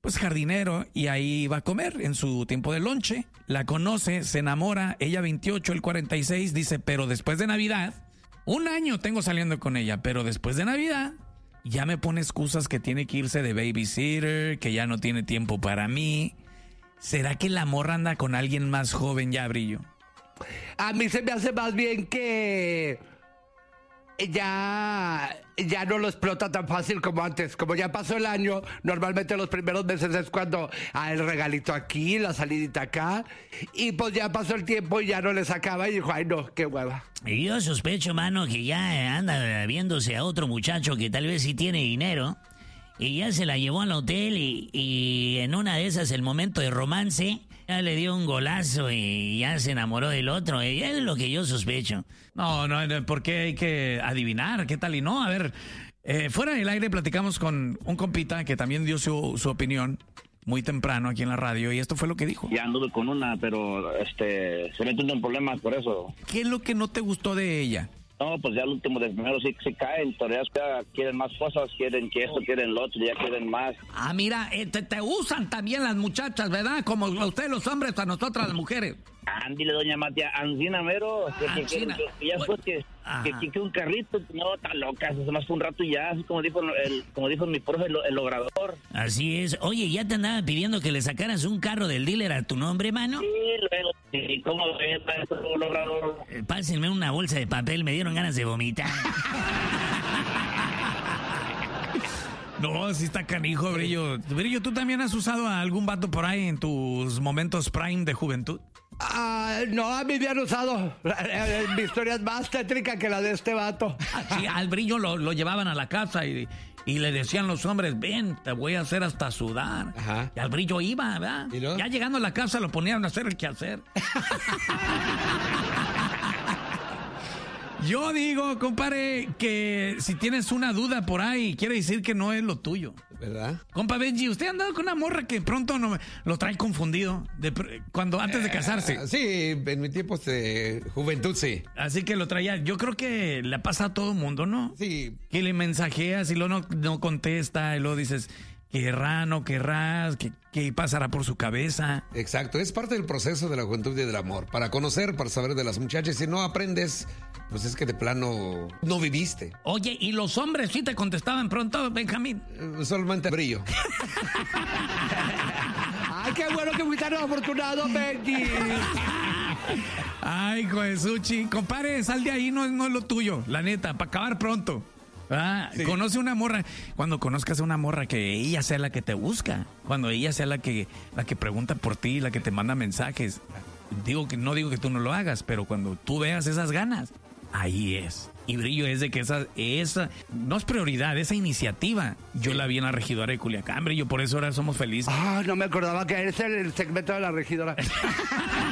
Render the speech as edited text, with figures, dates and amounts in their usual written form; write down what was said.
pues jardinero, y ahí va a comer en su tiempo de lonche. La conoce, se enamora, ella 28, él 46, dice, pero después de Navidad, 1 año tengo saliendo con ella, pero después de Navidad ya me pone excusas que tiene que irse de babysitter, que ya no tiene tiempo para mí. ¿Será que la morra anda con alguien más joven ya, Brillo? A mí se me hace más bien que ya no lo explota tan fácil como antes. Como ya pasó el año, normalmente los primeros meses es cuando el regalito aquí, la salidita acá, y pues ya pasó el tiempo y ya no le sacaba y dijo, ay no, qué hueva. Y yo sospecho, mano, que ya anda viéndose a otro muchacho que tal vez sí tiene dinero y ya se la llevó al hotel y en una de esas, el momento de romance, ya le dio un golazo y ya se enamoró del otro. Y es lo que yo sospecho. No, porque hay que adivinar qué tal y no. A ver, fuera del aire platicamos con un compita que también dio su opinión muy temprano aquí en la radio y esto fue lo que dijo. Ya anduve con una, pero se meten en problemas por eso. ¿Qué es lo que no te gustó de ella? No, pues ya al último de primero sí caen, pero ya quieren más cosas, quieren que esto, quieren lo otro, ya quieren más. Ah, mira, te usan también las muchachas, ¿verdad? Como a ustedes los hombres, a nosotras las mujeres. Ándile, doña Matia, Ancina mero. Ancina. Ya después que un carrito, no, tan loca, se más fue un rato y ya, así como dijo mi profe, el logrador. Así es. Oye, ¿ya te andaba pidiendo que le sacaras un carro del dealer a tu nombre, mano? Sí, luego, sí, ¿cómo ves, maestro logrador? Pásenme una bolsa de papel, me dieron ganas de vomitar. No, sí está canijo, Brillo. Brillo, ¿tú también has usado a algún vato por ahí en tus momentos prime de juventud? No, a mí me han usado. Mi historia es más tétrica que la de este vato. Sí, al Brillo lo llevaban a la casa y le decían los hombres, ven, te voy a hacer hasta sudar. Ajá. Y al Brillo iba, ¿verdad? ¿Y no? Ya llegando a la casa lo ponían a hacer el quehacer. Yo digo, compadre, que si tienes una duda por ahí, quiere decir que no es lo tuyo. ¿Verdad? Compa Benji, ¿usted ha andado con una morra que pronto lo trae confundido antes de casarse? Sí, en mi tiempo de juventud, sí. Así que lo traía. Yo creo que le pasa a todo mundo, ¿no? Sí. Que le mensajeas y luego no contesta y luego dices, querrá, no querrás, ¿qué pasará por su cabeza? Exacto, es parte del proceso de la juventud y del amor. Para conocer, para saber de las muchachas. Si no aprendes, pues es que de plano no viviste. Oye, ¿y los hombres sí te contestaban pronto, Benjamín? Solamente Brillo. Ay, qué bueno que fui tan afortunado, Benji. Ay, Josuchi, compadre, sal de ahí, no es lo tuyo, la neta, para acabar pronto. Sí. Conoce una morra. Cuando conozcas a una morra, que ella sea la que te busca. Cuando ella sea la que pregunta por ti, la que te manda mensajes. No digo que tú no lo hagas, pero cuando tú veas esas ganas, ahí es. Y Brillo es de que esa no es prioridad, esa iniciativa. Yo la vi en la regidora de Culiacán, Brillo, por eso ahora somos felices. No me acordaba que ese era el segmento de la regidora.